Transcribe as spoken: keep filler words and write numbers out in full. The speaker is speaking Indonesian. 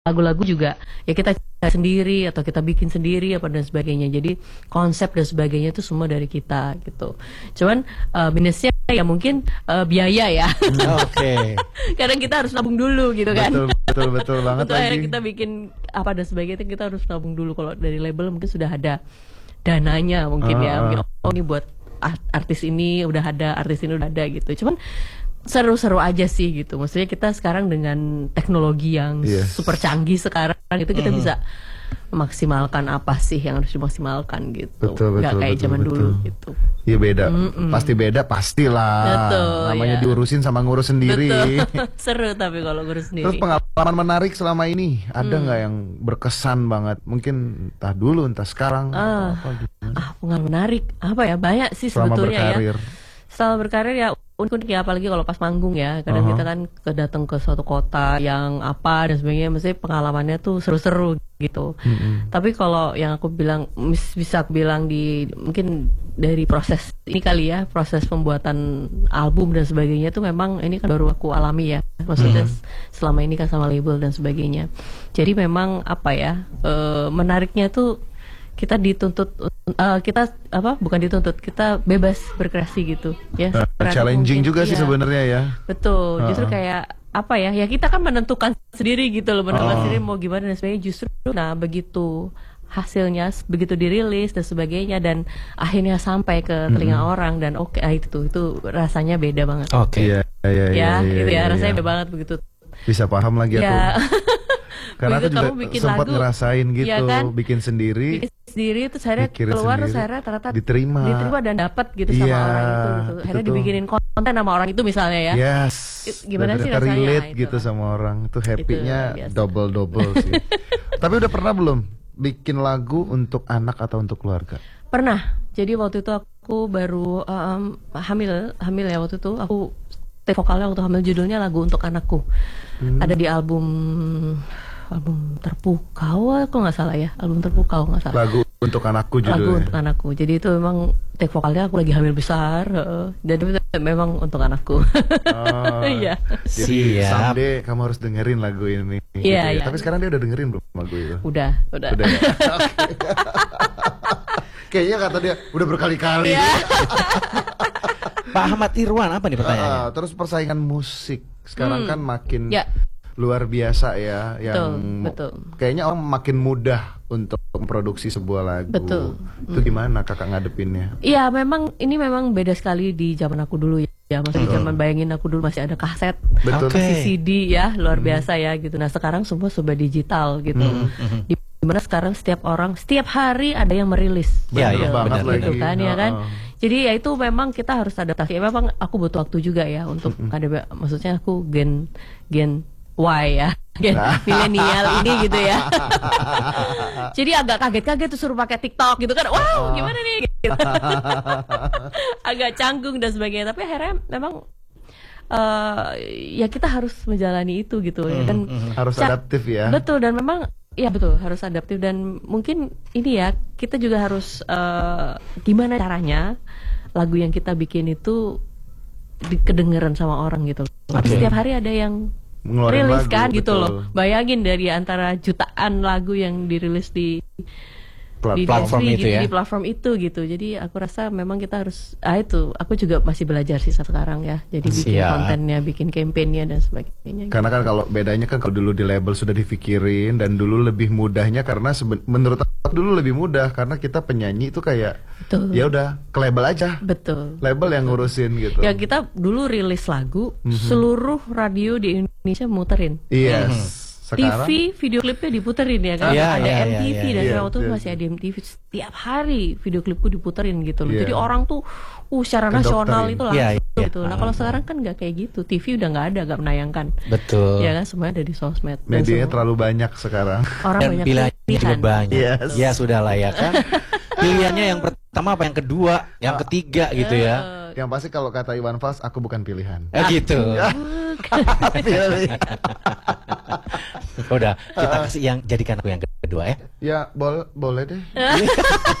lagu-lagu juga ya kita cari sendiri atau kita bikin sendiri apa dan sebagainya. Jadi konsep dan sebagainya itu semua dari kita gitu. Cuman uh, minusnya ya mungkin uh, biaya ya. Oke. Okay. Kadang kita harus nabung dulu gitu kan. Betul betul betul banget. Untuk akhirnya kita bikin apa dan sebagainya itu kita harus nabung dulu. Kalau dari label mungkin sudah ada dananya mungkin uh, ya. Mungkin oh ini buat artis ini udah ada, artis ini udah ada gitu. Cuman seru-seru aja sih gitu. Maksudnya kita sekarang dengan teknologi yang yes. super canggih sekarang itu kita mm. bisa memaksimalkan apa sih yang harus dimaksimalkan gitu. Betul, Gak betul, kayak betul, zaman betul. dulu gitu. Iya beda. Mm-mm. Pasti beda pastilah. Betul, namanya ya. diurusin sama ngurus sendiri. Betul. Seru tapi kalau ngurus sendiri. Terus pengalaman menarik selama ini ada nggak mm. yang berkesan banget? Mungkin entah dulu entah sekarang. Ah, apa, ah pengalaman menarik apa ya, banyak sih selama sebetulnya berkarir. ya. Selama berkarir ya unik-unik ya, apalagi kalau pas manggung ya. Kadang uh-huh. kita kan kedatang ke suatu kota yang apa dan sebagainya, mesti pengalamannya tuh seru-seru gitu. Mm-hmm. Tapi kalau yang aku bilang, bisa aku bilang di mungkin dari proses ini kali ya, proses pembuatan album dan sebagainya tuh memang ini kan baru aku alami ya. Maksudnya mm-hmm. selama ini kan sama label dan sebagainya. Jadi memang apa ya, e, menariknya tuh kita dituntut uh, kita apa bukan dituntut kita bebas berkreasi gitu ya. Uh, challenging mungkin, juga iya. sih sebenarnya ya. Betul. Uh-uh. Justru kayak apa ya? Ya kita kan menentukan sendiri gitu loh, menentukan uh. sendiri mau gimana dan sebagainya. Justru nah begitu hasilnya begitu dirilis dan sebagainya dan akhirnya sampai ke telinga mm-hmm. orang dan oke okay, itu itu rasanya beda banget. Oke. Okay. Ya, ya, ya, ya, ya, gitu ya, ya, ya rasanya ya. beda banget begitu. Bisa paham lagi ya. aku. Karena aku juga sempat lagu, ngerasain gitu, ya kan? bikin sendiri. Bikin sendiri terus akhirnya keluar terus akhirnya ternyata diterima. Diterima dan dapat gitu sama ya, orang itu gitu. Akhirnya betul. dibikinin konten sama orang itu misalnya ya. Yes. Gimana dan sih rasanya? Relate nah, gitu sama orang. Itu happy-nya double-double sih. Tapi udah pernah belum bikin lagu untuk anak atau untuk keluarga? Pernah. Jadi waktu itu aku baru um, hamil, hamil ya waktu itu aku take vokalnya waktu hamil, judulnya Lagu Untuk Anakku. Hmm. Ada di album album Terpukau, aku nggak salah ya, album Terpukau nggak salah. Lagu Untuk Anakku judulnya. Lagu Untuk Anakku. Jadi itu memang take vokalnya aku lagi hamil besar, uh, dan itu memang untuk anakku. Oh, iya. Jadi someday kamu harus dengerin lagu ini. Iya. Gitu ya. Iya. Tapi sekarang dia udah dengerin belum lagu itu? Udah, udah. Udah. Ya? Kayaknya kata dia udah berkali-kali. Yeah. Pak Ahmad Irwan apa nih pertanyaannya? Uh, terus persaingan musik sekarang hmm. kan makin ya. luar biasa ya, yang betul, betul. kayaknya orang makin mudah untuk memproduksi sebuah lagu. Betul. Itu hmm. gimana kakak ngadepinnya? Iya, memang ini memang beda sekali di zaman aku dulu ya. Ya, maksudnya zaman bayangin aku dulu masih ada kaset, betul. Masih C D ya, luar hmm. biasa ya gitu. Nah sekarang semua sudah digital gitu. Hmm. Di dimana sekarang setiap orang setiap hari ada yang merilis. Ya, ya, banget gitu lagi. kan, ya kan. Oh. Jadi ya itu memang kita harus adaptasi. Ya, memang aku butuh waktu juga ya untuk mm-hmm. ada, maksudnya aku gen gen Y ya, gen milenial ini gitu ya. Jadi agak kaget-kaget tuh suruh pakai TikTok gitu kan. Wow, gimana nih? Gitu. Agak canggung dan sebagainya. Tapi akhirnya memang uh, ya kita harus menjalani itu gitu. Mm-hmm. Ya kan. Harus adaptif ya. Betul, dan memang ya betul harus adaptif, dan mungkin ini ya kita juga harus uh, gimana caranya lagu yang kita bikin itu kedengeran sama orang gitu. Okay. Setiap hari ada yang rilis kan gitu loh. Bayangin dari antara jutaan lagu yang dirilis di di platform di, itu gitu, ya. Di platform itu gitu. Jadi aku rasa memang kita harus ah itu aku juga masih belajar sih sekarang ya. Jadi bikin Siap. kontennya, bikin kampanyenya dan sebagainya. Karena kan kalau bedanya kan kalau dulu di label sudah dipikirin, dan dulu lebih mudahnya karena seben- menurut aku dulu lebih mudah karena kita penyanyi itu kayak ya udah ke label aja. Betul. Label yang ngurusin gitu. Ya kita dulu rilis lagu, mm-hmm. seluruh radio di Indonesia muterin. Yes. Mm-hmm. Sekarang, T V video klipnya diputerin ya kan, ya, ada ya, M T V ya, ya, dan ya, waktu itu ya, masih ada M T V, setiap hari video klipku diputerin gitu loh. Ya. Jadi orang tuh uh secara nasional itu langsung ya, ya. gitu. Nah kalau sekarang kan nggak kayak gitu, T V udah nggak ada, nggak menayangkan. Betul. Ya kan, semuanya ada di sosmed. Medianya terlalu banyak sekarang. Orang dan banyak pilihannya juga banyak. Yes. Ya sudah lah ya kan. Pilihannya yang pertama apa, yang kedua, yang ketiga gitu ya. Yang pasti kalau kata Iwan Fals, aku bukan pilihan. Eh gitu. Udah, kita kasih yang jadikan aku yang kedua ya. Ya, bol boleh deh.